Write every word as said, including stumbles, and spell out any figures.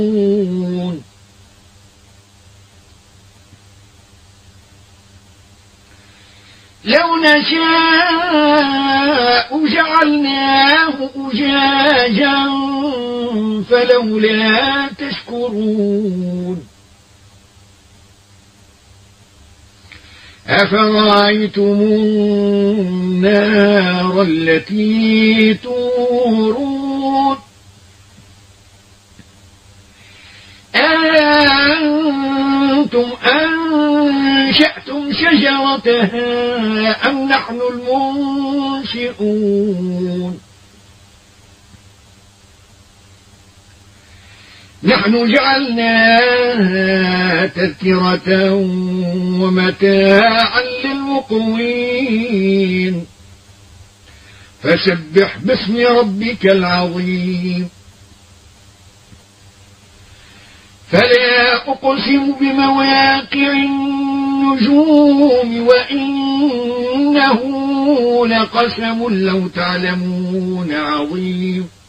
لو نشاء جعلناه أجاجا فلولا تشكرون أفرأيتم النار التي تورون أنتم أنشأتم شجرتها أم نحن المنشئون نحن جعلناها تذكرة ومتاعا للمقوين فسبح باسم ربك العظيم فلا أقسم بمواقع النجوم وإنه لقسم لو تعلمون عظيم